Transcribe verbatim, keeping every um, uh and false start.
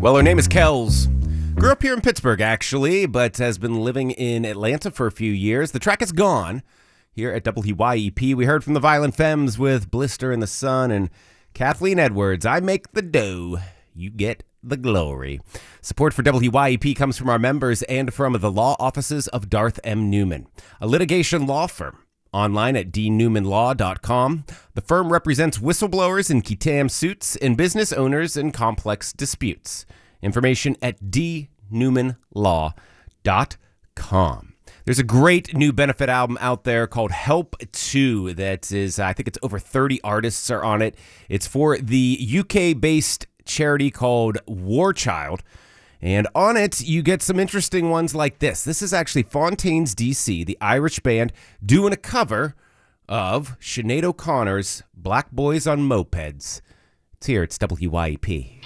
Well, her name is Kells. Grew up here in Pittsburgh, actually, but has been living in Atlanta for a few years. The track is Gone here at W Y E P. We heard from the Violent Femmes with Blister in the Sun, and Kathleen Edwards, I Make the Dough, You Get the Glory. Support for W Y E P comes from our members and from the law offices of Darth M. Newman, a litigation law firm. Online at d newman law dot com. The firm represents whistleblowers in qui tam suits and business owners in complex disputes. Information at d newman law dot com. There's a great new benefit album out there called Help two that is, I think it's over thirty artists are on it. It's for the U K-based charity called War Child. And on it, you get some interesting ones like this. This is actually Fontaines D C, the Irish band, doing a cover of Sinead O'Connor's Black Boys on Mopeds. It's here. It's W Y E P.